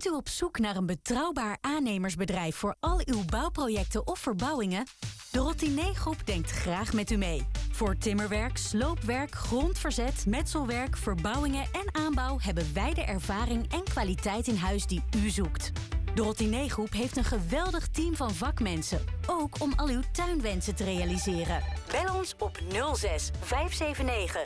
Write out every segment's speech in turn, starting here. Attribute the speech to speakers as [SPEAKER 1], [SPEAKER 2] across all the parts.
[SPEAKER 1] Bent u op zoek naar een betrouwbaar aannemersbedrijf voor al uw bouwprojecten of verbouwingen? De Rottine Groep denkt graag met u mee. Voor timmerwerk, sloopwerk, grondverzet, metselwerk, verbouwingen en aanbouw hebben wij de ervaring en kwaliteit in huis die u zoekt. De Rottine Groep heeft een geweldig team van vakmensen, ook om al uw tuinwensen te realiseren. Bel ons op 06 579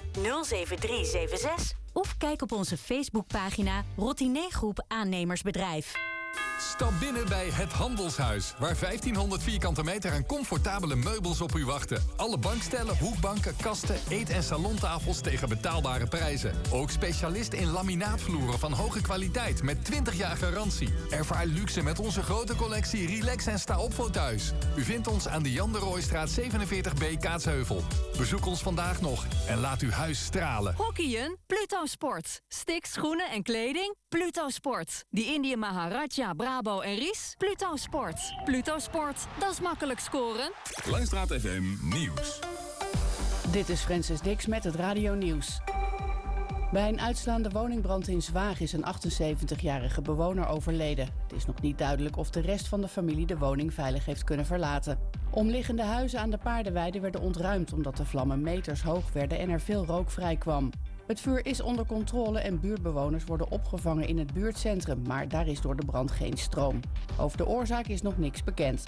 [SPEAKER 1] 07376 of kijk op onze Facebookpagina Rottine Groep Aannemersbedrijf.
[SPEAKER 2] Stap binnen bij Het Handelshuis, waar 1500 vierkante meter aan comfortabele meubels op u wachten. Alle bankstellen, hoekbanken, kasten, eet- en salontafels tegen betaalbare prijzen. Ook specialist in laminaatvloeren van hoge kwaliteit met 20 jaar garantie. Ervaar luxe met onze grote collectie Relax en sta op fauteuils. U vindt ons aan de Jan de Rooistraat 47B Kaatsheuvel. Bezoek ons vandaag nog en laat uw huis stralen.
[SPEAKER 3] Hockeyen? Pluto Sport. Sticks, schoenen en kleding? Pluto Sport. Die Indië Maharaja, Brabo en Ries? Pluto Sport. Pluto Sport, dat is makkelijk scoren.
[SPEAKER 4] Langstraat FM Nieuws.
[SPEAKER 5] Dit is Francis Dix met het Radio Nieuws. Bij een uitslaande woningbrand in Zwaag is een 78-jarige bewoner overleden. Het is nog niet duidelijk of de rest van de familie de woning veilig heeft kunnen verlaten. Omliggende huizen aan de Paardenweide werden ontruimd omdat de vlammen meters hoog werden en er veel rook vrijkwam. Het vuur is onder controle en buurtbewoners worden opgevangen in het buurtcentrum, maar daar is door de brand geen stroom. Over de oorzaak is nog niks bekend.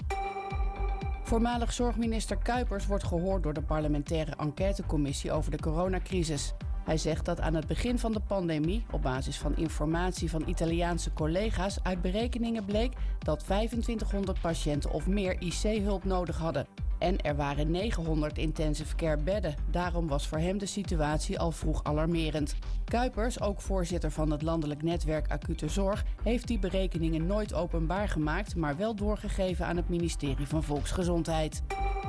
[SPEAKER 5] Voormalig zorgminister Kuipers wordt gehoord door de parlementaire enquêtecommissie over de coronacrisis. Hij zegt dat aan het begin van de pandemie, op basis van informatie van Italiaanse collega's, uit berekeningen bleek dat 2500 patiënten of meer IC-hulp nodig hadden. En er waren 900 intensive care bedden. Daarom was voor hem de situatie al vroeg alarmerend. Kuipers, ook voorzitter van het landelijk netwerk Acute Zorg, heeft die berekeningen nooit openbaar gemaakt, maar wel doorgegeven aan het ministerie van Volksgezondheid.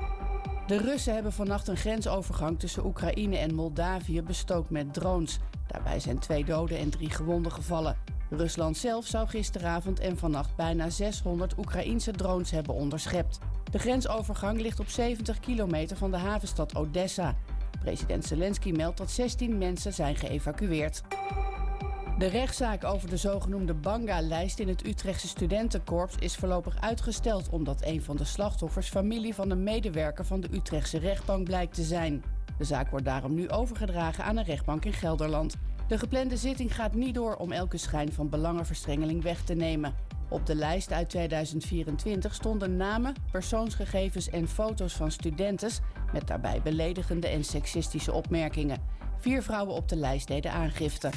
[SPEAKER 5] De Russen hebben vannacht een grensovergang tussen Oekraïne en Moldavië bestookt met drones. Daarbij zijn 2 doden en 3 gewonden gevallen. Rusland zelf zou gisteravond en vannacht bijna 600 Oekraïense drones hebben onderschept. De grensovergang ligt op 70 kilometer van de havenstad Odessa. President Zelensky meldt dat 16 mensen zijn geëvacueerd. De rechtszaak over de zogenoemde Banga-lijst in het Utrechtse studentenkorps is voorlopig uitgesteld omdat een van de slachtoffers familie van een medewerker van de Utrechtse rechtbank blijkt te zijn. De zaak wordt daarom nu overgedragen aan een rechtbank in Gelderland. De geplande zitting gaat niet door om elke schijn van belangenverstrengeling weg te nemen. Op de lijst uit 2024 stonden namen, persoonsgegevens en foto's van studentes met daarbij beledigende en seksistische opmerkingen. 4 vrouwen op de lijst deden aangifte.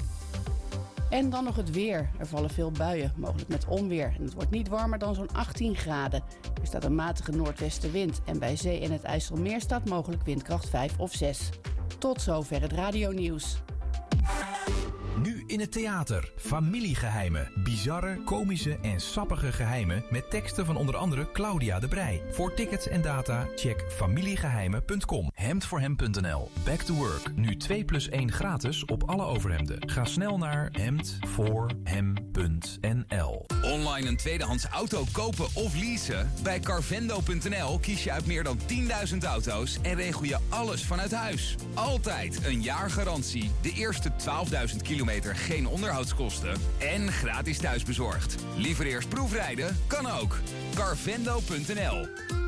[SPEAKER 5] En dan nog het weer. Er vallen veel buien, mogelijk met onweer. En het wordt niet warmer dan zo'n 18 graden. Er staat een matige noordwestenwind. En bij zee en het IJsselmeer staat mogelijk windkracht 5 of 6. Tot zover het radionieuws.
[SPEAKER 6] Nu in het theater. Familiegeheimen. Bizarre, komische en sappige geheimen met teksten van onder andere Claudia de Breij. Voor tickets en data check familiegeheimen.com. Hemdvoorhem.nl. Back to work. Nu 2+1 gratis op alle overhemden. Ga snel naar hemdvoorhem.nl.
[SPEAKER 7] Online een tweedehands auto kopen of leasen? Bij Carvendo.nl kies je uit meer dan 10.000 auto's en regel je alles vanuit huis. Altijd een jaar garantie. De eerste 12.000 kilometer geen onderhoudskosten en gratis thuisbezorgd. Liever eerst proefrijden? Kan ook. Carvendo.nl.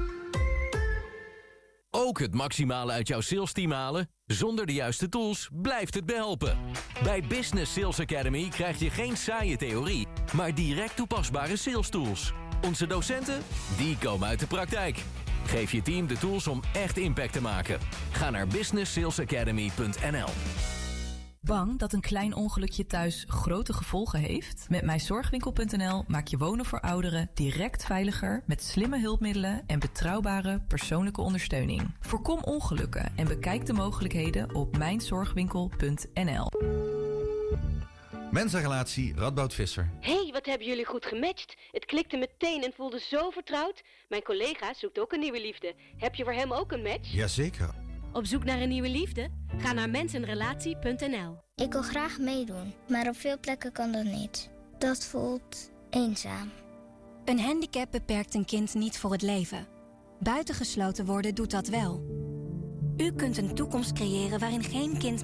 [SPEAKER 8] Ook het maximale uit jouw salesteam halen? Zonder de juiste tools blijft het behelpen. Bij Business Sales Academy krijg je geen saaie theorie, maar direct toepasbare sales tools. Onze docenten, die komen uit de praktijk. Geef je team de tools om echt impact te maken. Ga naar businesssalesacademy.nl.
[SPEAKER 9] Bang dat een klein ongelukje thuis grote gevolgen heeft? Met mijzorgwinkel.nl maak je wonen voor ouderen direct veiliger met slimme hulpmiddelen en betrouwbare persoonlijke ondersteuning. Voorkom ongelukken en bekijk de mogelijkheden op mijnzorgwinkel.nl.
[SPEAKER 10] Mensenrelatie Radboud Visser.
[SPEAKER 11] Hey, wat hebben jullie goed gematcht. Het klikte meteen en voelde zo vertrouwd. Mijn collega zoekt ook een nieuwe liefde. Heb je voor hem ook een match?
[SPEAKER 10] Jazeker.
[SPEAKER 11] Op zoek naar een nieuwe liefde? Ga naar mensenrelatie.nl.
[SPEAKER 12] Ik wil graag meedoen, maar op veel plekken kan dat niet. Dat voelt eenzaam.
[SPEAKER 13] Een handicap beperkt een kind niet voor het leven. Buitengesloten worden doet dat wel. U kunt een toekomst creëren waarin geen kind